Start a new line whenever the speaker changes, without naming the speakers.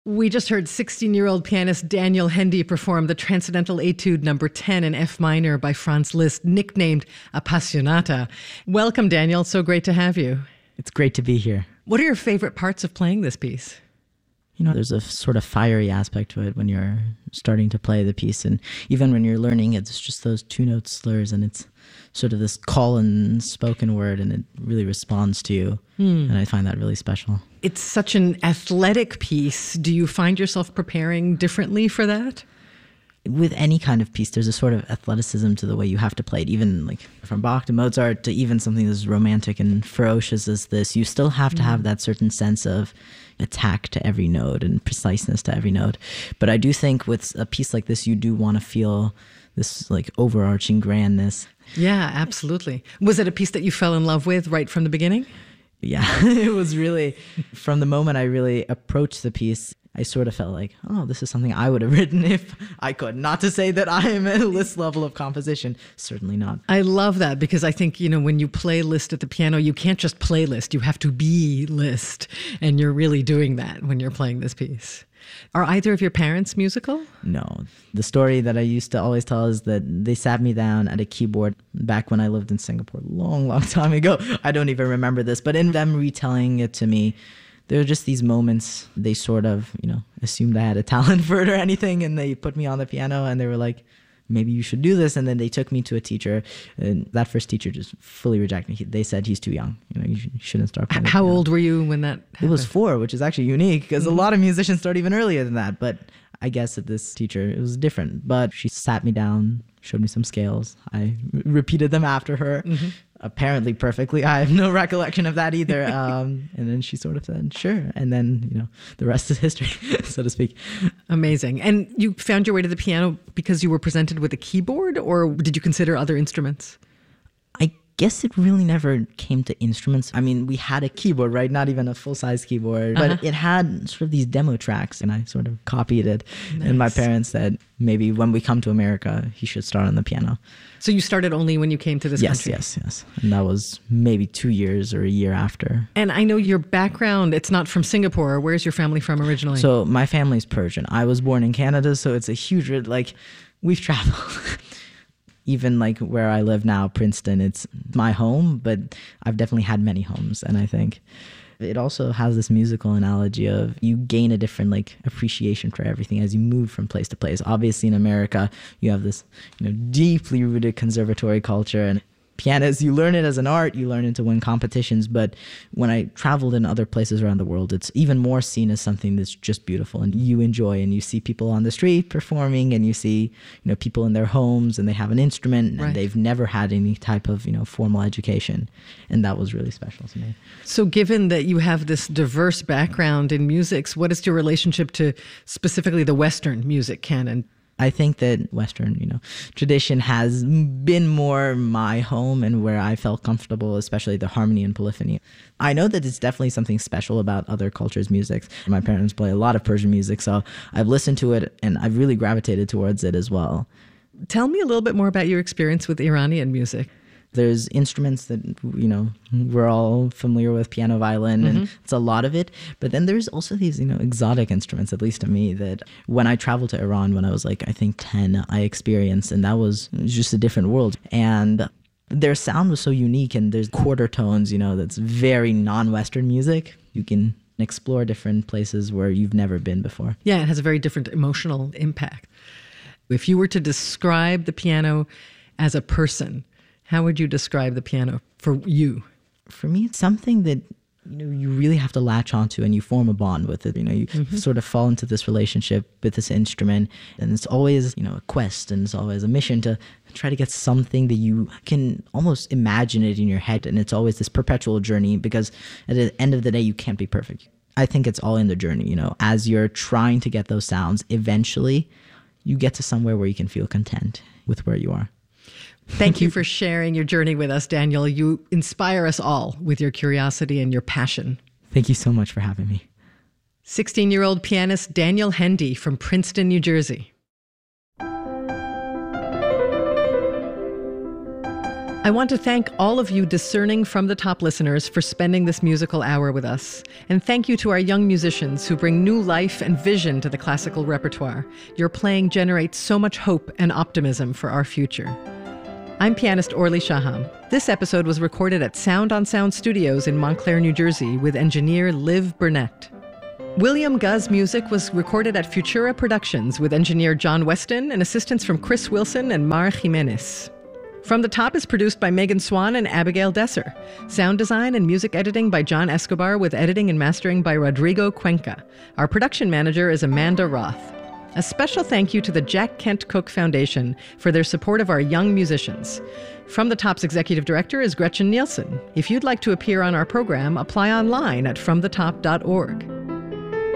We just heard 16-year-old pianist Daniel Hendy perform the Transcendental Etude number 10 in F minor by Franz Liszt, nicknamed Appassionata. Welcome, Daniel. So great to have you.
It's great to be here.
What are your favorite parts of playing this piece?
You know, there's a sort of fiery aspect to it when you're starting to play the piece. And even when you're learning, it's just those two-note slurs, and it's sort of this call and spoken word, and it really responds to you. And I find that really special.
It's such an athletic piece. Do you find yourself preparing differently for that?
With any kind of piece, there's a sort of athleticism to the way you have to play it. Even like from Bach to Mozart to even something as romantic and ferocious as this, you still have to have that certain sense of attack to every note and preciseness to every note. But I do think with a piece like this, you do want to feel this like overarching grandness.
Yeah, absolutely. Was it a piece that you fell in love with right from the beginning?
Yeah, it was really, from the moment I really approached the piece, I sort of felt like, oh, this is something I would have written if I could. Not to say that I am at a Liszt level of composition. Certainly not.
I love that because I think, when you play Liszt at the piano, you can't just play Liszt. You have to be Liszt. And you're really doing that when you're playing this piece. Are either of your parents musical?
No. The story that I used to always tell is that they sat me down at a keyboard back when I lived in Singapore, long, long time ago. I don't even remember this, but in them retelling it to me, there are just these moments. They sort of, assumed I had a talent for it or anything, and they put me on the piano and they were like, maybe you should do this. And then they took me to a teacher, and that first teacher just fully rejected me. They said, he's too young. You shouldn't start playing.
How old were you when that happened?
It was 4, which is actually unique because a lot of musicians start even earlier than that. But I guess at this teacher, it was different. But she sat me down, showed me some scales. I repeated them after her, apparently perfectly. I have no recollection of that either. And then she sort of said, sure. And then, the rest is history, so to speak.
Amazing. And you found your way to the piano because you were presented with a keyboard, or did you consider other instruments?
I guess it really never came to instruments. I mean, we had a keyboard, right? Not even a full-size keyboard, but it had sort of these demo tracks, and I sort of copied it. Nice. And my parents said, maybe when we come to America, he should start on the piano.
So you started only when you came to this country?
Yes. And that was maybe 2 years or a year after.
And I know your background, it's not from Singapore. Where's your family from originally?
So my family's Persian. I was born in Canada, so it's a huge, we've traveled. Even where I live now, Princeton, it's my home, but I've definitely had many homes. And I think it also has this musical analogy of you gain a different appreciation for everything as you move from place to place. Obviously in America, you have this deeply rooted conservatory culture, and piano, you learn it as an art, you learn it to win competitions. But when I traveled in other places around the world, it's even more seen as something that's just beautiful and you enjoy, and you see people on the street performing, and you see people in their homes and they have an instrument and they've never had any type of formal education, and that was really special to me.
So given that you have this diverse background in music, what is your relationship to specifically the Western music canon?
I think that Western, tradition has been more my home and where I felt comfortable, especially the harmony and polyphony. I know that it's definitely something special about other cultures' music. My parents play a lot of Persian music, so I've listened to it and I've really gravitated towards it as well.
Tell me a little bit more about your experience with Iranian music.
There's instruments that, we're all familiar with, piano, violin, and it's a lot of it. But then there's also these, exotic instruments, at least to me, that when I traveled to Iran when I was I think 10, I experienced, and it was just a different world. And their sound was so unique, and there's quarter tones, that's very non-Western music. You can explore different places where you've never been before.
Yeah, it has a very different emotional impact. If you were to describe the piano as a person, how would you describe the piano for you?
For me, it's something that you really have to latch onto, and you form a bond with it. You sort of fall into this relationship with this instrument, and it's always a quest, and it's always a mission to try to get something that you can almost imagine it in your head, and it's always this perpetual journey, because at the end of the day, you can't be perfect. I think it's all in the journey. As you're trying to get those sounds, eventually you get to somewhere where you can feel content with where you are.
Thank you for sharing your journey with us, Daniel. You inspire us all with your curiosity and your passion.
Thank you so much for having me.
16-year-old pianist Daniel Hendy from Princeton, New Jersey. I want to thank all of you discerning From the Top listeners for spending this musical hour with us. And thank you to our young musicians who bring new life and vision to the classical repertoire. Your playing generates so much hope and optimism for our future. I'm pianist Orly Shaham. This episode was recorded at Sound on Sound Studios in Montclair, New Jersey, with engineer Liv Burnett. William Guzz's music was recorded at Futura Productions with engineer John Weston and assistance from Chris Wilson and Mar Jimenez. From the Top is produced by Megan Swan and Abigail Desser. Sound design and music editing by John Escobar with editing and mastering by Rodrigo Cuenca. Our production manager is Amanda Roth. A special thank you to the Jack Kent Cooke Foundation for their support of our young musicians. From the Top's executive director is Gretchen Nielsen. If you'd like to appear on our program, apply online at fromthetop.org.